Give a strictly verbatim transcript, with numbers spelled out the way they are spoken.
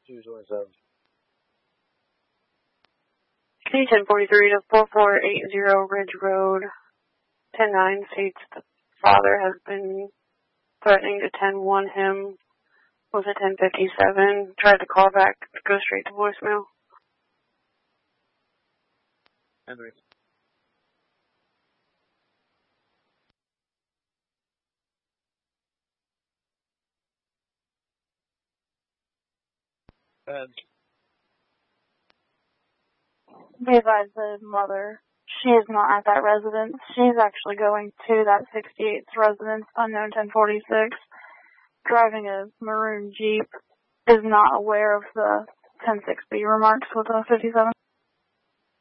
two twenty-seven. K ten forty-three to four four eight zero Ridge Road, ten nine states the father has been threatening to ten one him with a ten fifty-seven. Tried to call back, go straight to voicemail. Henry. Ben. Be advised the mother, she is not at that residence. She's actually going to that sixty-eighth residence, unknown ten forty-six, driving a maroon Jeep, is not aware of the ten sixty remarks with a fifty-seven.